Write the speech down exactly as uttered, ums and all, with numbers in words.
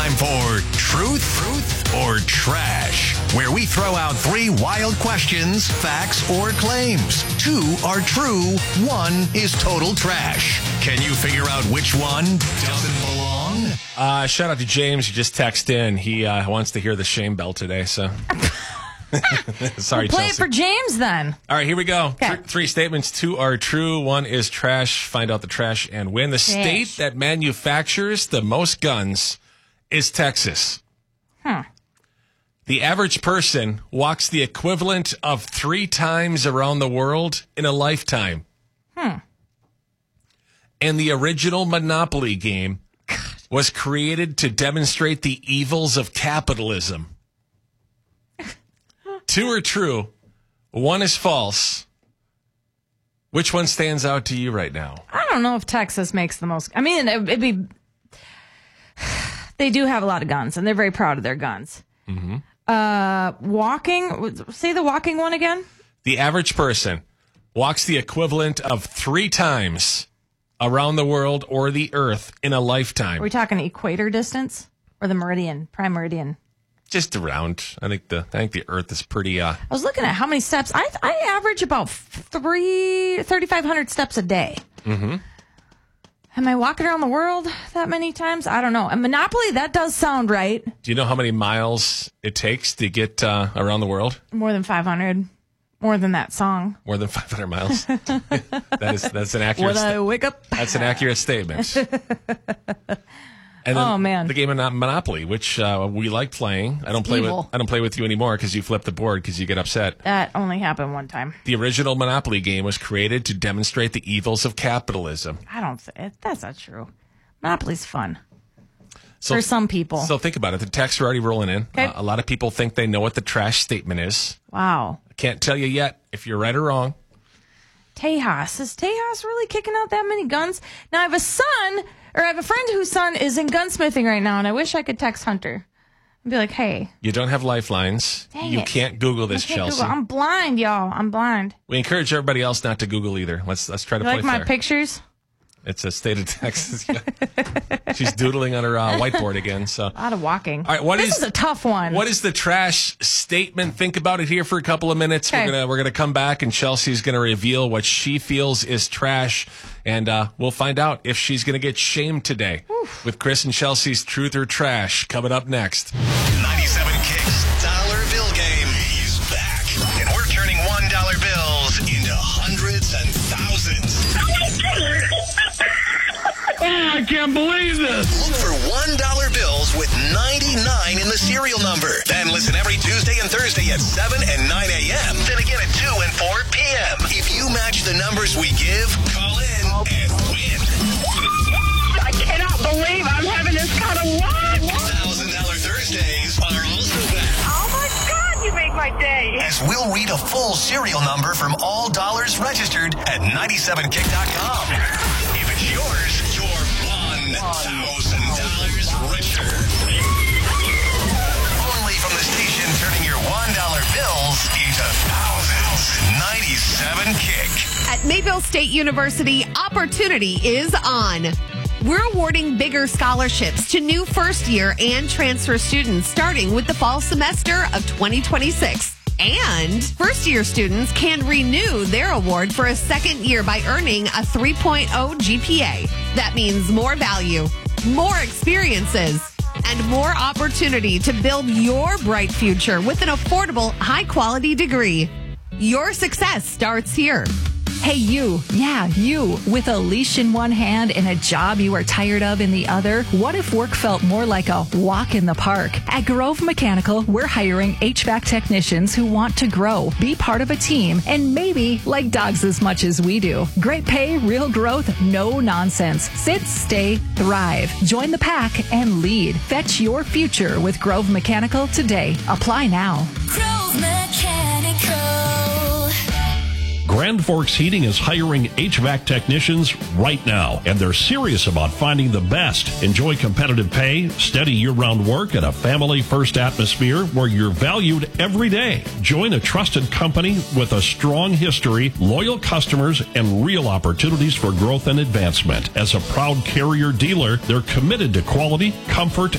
time for Truth, Truth, or Trash, where we throw out three wild questions, facts, or claims. Two are true, one is total trash. Can you figure out which one doesn't belong? Uh, shout out to James. He just texted in. He uh, wants to hear the shame bell today, so... Sorry, we'll play Chelsea. it for James then. All right, here we go. Okay. Th- three statements. Two are true. One is trash. Find out the trash and win. The Trash. state that manufactures the most guns is Texas. Hmm. The average person walks the equivalent of three times around the world in a lifetime. Hmm. And the original Monopoly game was created to demonstrate the evils of capitalism. Two are true. One is false. Which one stands out to you right now? I don't know if Texas makes the most. I mean, it, it'd be. They do have a lot of guns, and they're very proud of their guns. Mm-hmm. Uh, walking. Say the walking one again. The average person walks the equivalent of three times around the world or the earth in a lifetime. Are we talking equator distance or the meridian, prime meridian? Just around. I think the I think the earth is pretty. Uh, I was looking at how many steps. I I average about three thirty five hundred steps a day. mm-hmm. Am I walking around the world that many times? I don't know. And Monopoly, that does sound right. Do you know how many miles it takes to get uh, around the world? More than five hundred. More than that song. More than five hundred miles. that is that's an accurate. When I sta- wake up. That's an accurate statement. And then Oh, man. the game of Monopoly, which uh, we like playing. I don't play evil. with I don't play with you anymore because you flip the board because you get upset. That only happened one time. The original Monopoly game was created to demonstrate the evils of capitalism. I don't say that's not true. Monopoly's fun So, for some people. So think about it. The texts are already rolling in. Okay. Uh, a lot of people think they know what the trash statement is. Wow. I can't tell you yet if you're right or wrong. Tejas. Is Tejas really kicking out that many guns? Now I have a son, or I have a friend whose son is in gunsmithing right now, and I wish I could text Hunter and be like, hey. You don't have lifelines. Dang you it. can't Google this, I can't Chelsea. Google. I'm blind, y'all. I'm blind. We encourage everybody else not to Google either. Let's let's try to You play like my fair. pictures? It's a state of Texas. She's doodling on her uh, whiteboard again. So, A lot of walking. all right, what this is- is a tough one. what is the trash statement? Think about it here for a couple of minutes. Okay. We're gonna we're gonna come back, and Chelsea's gonna reveal what she feels is trash, and uh, we'll find out if she's gonna get shamed today. With Chris and Chelsea's Truth or Trash coming up next. ninety-seven Kicks dollar bill game. He's back. And we're turning one dollar bills into hundreds and thousands. Oh, I can't believe this. Look for one dollar bills with ninety-nine in the serial number. Then listen every Tuesday and Thursday at seven and nine a.m. Then again at two and four p.m. If you match the numbers we give, call in and win. I cannot believe I'm having this kind of luck. one thousand dollars Thursdays are also back. Oh, my God, you make my day. As we'll read a full serial number from all dollars registered at ninety-seven kick dot com. If it's yours, you're one thousand dollars richer. Only from the station turning your one dollar bills into thousands. ninety-seven Kick. At Mayville State University, opportunity is on. We're awarding bigger scholarships to new first-year and transfer students starting with the fall semester of twenty twenty-six. And first-year students can renew their award for a second year by earning a three point oh G P A. That means more value, more experiences, and more opportunity to build your bright future with an affordable, high-quality degree. Your success starts here. Hey, you. Yeah, you. With a leash in one hand and a job you are tired of in the other, what if work felt more like a walk in the park? At Grove Mechanical, we're hiring H V A C technicians who want to grow, be part of a team, and maybe like dogs as much as we do. Great pay, real growth, no nonsense. Sit, stay, thrive. Join the pack and lead. Fetch your future with Grove Mechanical today. Apply now. Grove Mechanical. Grand Forks Heating is hiring H V A C technicians right now, and they're serious about finding the best. Enjoy competitive pay, steady year-round work, and a family-first atmosphere where you're valued every day. Join a trusted company with a strong history, loyal customers, and real opportunities for growth and advancement. As a proud Carrier dealer, they're committed to quality, comfort,